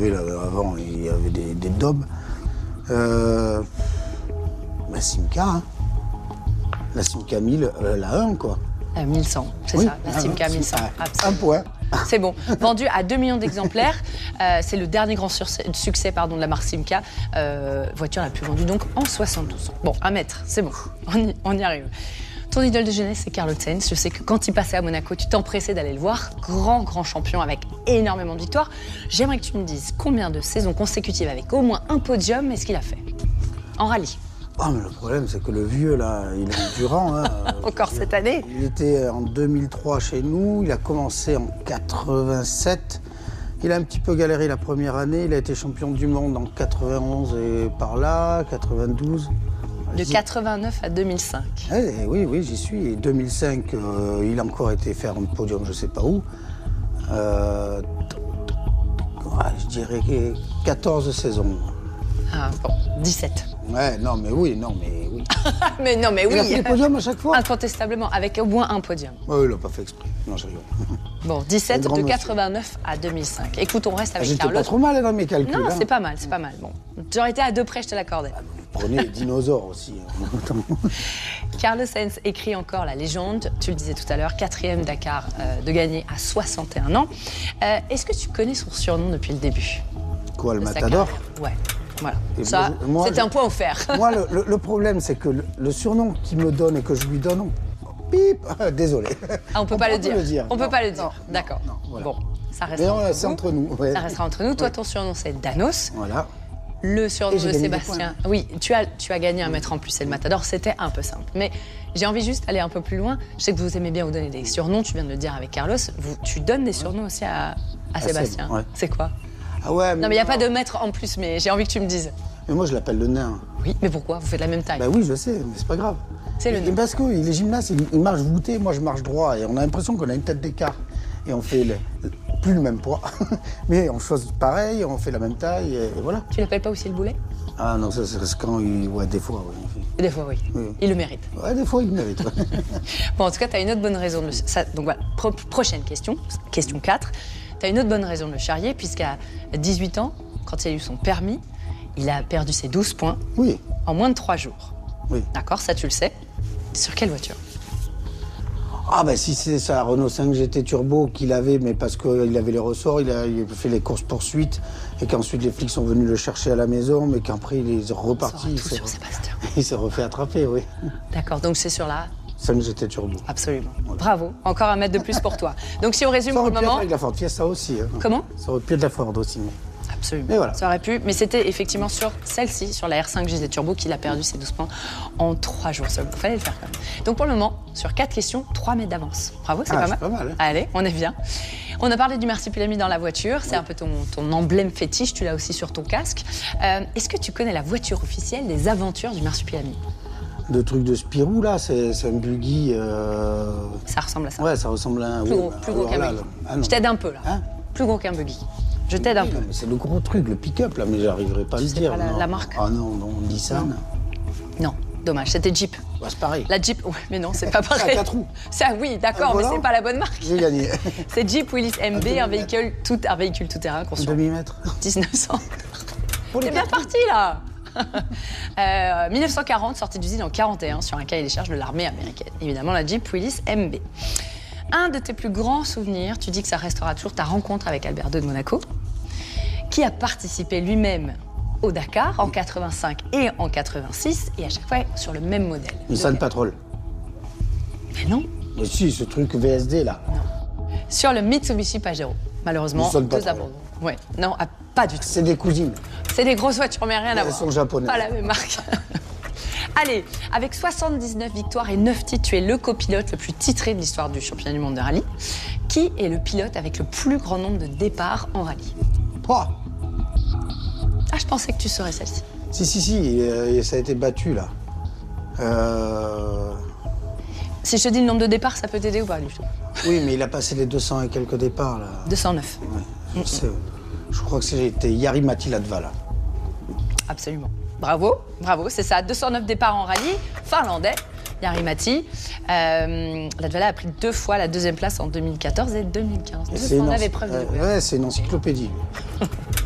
savez, là, avant, il y avait des daubes. La Simca, hein. La Simca 1000, la 1, quoi. La 1100, c'est Oui, ça, la Simca 1100. Un point. C'est bon. Vendu à 2 millions d'exemplaires. C'est le dernier grand succès de la marque Simca. Voiture la plus vendue donc en 72 ans. Bon, 1 mètre, c'est bon. On y arrive. Ton idole de jeunesse, c'est Carlos Sainz. Je sais que quand il passait à Monaco, tu t'empressais d'aller le voir. Grand champion avec énormément de victoires. J'aimerais que tu me dises combien de saisons consécutives avec au moins un podium est-ce qu'il a fait en rallye? Oh, mais le problème, c'est que le vieux, là, il est durant. Hein. Encore cette année? Il était en 2003 chez nous, il a commencé en 87. Il a un petit peu galéré la première année, il a été champion du monde en 91 et par là, 92. De 89 à 2005. Oui, j'y suis. Et 2005, il a encore été faire un podium, je ne sais pas où. Je dirais 14 saisons. Ah, bon, 17. Ouais, non, mais oui. mais non, mais oui. Il a fait des podiums à chaque fois. Incontestablement, avec au moins un podium. Oui, il l'a pas fait exprès. Non, je rigole. Bon, 17 de 89 à 2005. Écoute, on reste avec J'étais Carlos. pas trop mal dans mes calculs. Non, hein. c'est pas mal. Bon, j'aurais été à 2 près, je te l'accordais. Prenez les dinosaures aussi. Carlos Sainz écrit encore la légende. Tu le disais tout à l'heure, 4e Dakar de gagner à 61 ans. Est-ce que tu connais son surnom depuis le début? Quoi, le Matador? Ouais. Voilà. Et ça, c'est un point offert. Moi, le problème, c'est que le surnom qu'il me donne et que je lui donne, bip, désolé. Ah, on peut pas le dire. On peut pas le dire. Non, D'accord. non, voilà. Bon, ça restera entre nous. C'est entre nous. Ouais. Ça restera entre nous. Toi, ton surnom, c'est Danos. Voilà. Le surnom de gagné Sébastien. Oui, tu as gagné un mètre en plus. C'est le Matador. C'était un peu simple. Mais j'ai envie juste d'aller un peu plus loin. Je sais que vous aimez bien vous donner des surnoms. Tu viens de le dire avec Carlos. Tu donnes des surnoms aussi à Sébastien. Ouais. C'est quoi? Ah ouais, Non, mais il n'y a pas de mètre en plus, mais j'ai envie que tu me dises. Mais moi, je l'appelle le nain. Oui, mais pourquoi? Vous faites la même taille. Bah oui, je sais, mais c'est pas grave. C'est le nain. Parce qu'il est gymnaste, il marche voûté, moi je marche droit. Et on a l'impression qu'on a une tête d'écart. Et on fait plus le même poids. Mais on choisit pareil, on fait la même taille, et voilà. Tu l'appelles pas aussi le boulet? Ah non, ça c'est quand il... Ouais, des fois, oui. Des fois, oui. Il le mérite. Ouais, des fois, il le mérite. Ouais. Bon, en tout cas, tu as une autre bonne raison de le... Donc voilà, prochaine question, question 4. Tu as une autre bonne raison de le charrier, puisqu'à 18 ans, quand il a eu son permis, il a perdu ses 12 points en moins de 3 jours. Oui. D'accord, ça tu le sais. Sur quelle voiture? Ah ben si c'est sa Renault 5 GT Turbo qu'il avait, mais parce qu'il avait les ressorts, il a fait les courses-poursuites, et qu'ensuite les flics sont venus le chercher à la maison, mais qu'après il est reparti. Tout sur Sébastien. Il s'est refait attraper, oui. D'accord, donc c'est sur la... 5 GT Turbo. Absolument. Bravo, encore un mètre de plus pour toi. Donc si on résume pour le moment... Ça aurait pu être avec la Ford Fiesta aussi. Hein. Comment? Ça aurait pu être la Ford aussi. Absolument. Mais voilà. Ça aurait pu, mais c'était effectivement sur celle-ci, sur la R5 GT Turbo, qu'il a perdu ses 12 points en 3 jours seulement. Il fallait le faire quand même. Donc pour le moment, sur 4 questions, 3 mètres d'avance. Bravo, c'est pas mal. C'est pas mal. Hein. Allez, on est bien. On a parlé du marsupilami dans la voiture, c'est un peu ton emblème fétiche, tu l'as aussi sur ton casque. Est-ce que tu connais la voiture officielle des aventures du marsupilami? Le truc de Spirou, là, c'est un buggy... Ça ressemble à ça. Ouais, ça ressemble à un... Plus gros qu'un buggy. Je t'aide un peu, là. Hein? Plus gros qu'un buggy. Je t'aide un peu. C'est le gros truc, le pick-up, là, mais j'arriverai pas à le dire. Pas la marque? Ah non, Nissan. Non, dommage, c'était Jeep. Bah, c'est pareil. La Jeep, ouais, mais non, c'est pas pareil. C'est à 4 roues. Ça, oui, d'accord, mais c'est pas la bonne marque. J'ai gagné. C'est Jeep Willys MB, un véhicule tout-terrain conçu en 1900. T'es bien parti, là. 1940, sortie d'usine en 41 sur un cahier des charges de l'armée américaine. Évidemment, la Jeep Willys MB. Un de tes plus grands souvenirs, tu dis que ça restera toujours ta rencontre avec Alberto de Monaco, qui a participé lui-même au Dakar en 85 et en 86, et à chaque fois sur le même modèle. Nissan Patrol. Mais non. Mais si, ce truc VSD, là. Non. Sur le Mitsubishi Pajero. Malheureusement, deux abandons. Ouais, non, pas du tout. C'est des cousines. C'est des grosses voitures, mais rien à voir. Elles sont japonaises. Pas la même marque. Allez, avec 79 victoires et 9 titres, tu es le copilote le plus titré de l'histoire du championnat du monde de rallye. Qui est le pilote avec le plus grand nombre de départs en rallye? 3. Ah, je pensais que tu saurais celle-ci. Si, ça a été battu, là. Si je te dis le nombre de départs, ça peut t'aider ou pas du tout? Oui, mais il a passé les 200 et quelques départs, là. 209. Ouais, je crois que c'était Jari-Matti Latvala. Absolument. Bravo, bravo, c'est ça. 209 départs en rallye, finlandais, Jari-Matti. Latvala a pris 2 fois la 2e place en 2014 et 2015. Ouais, c'est une encyclopédie.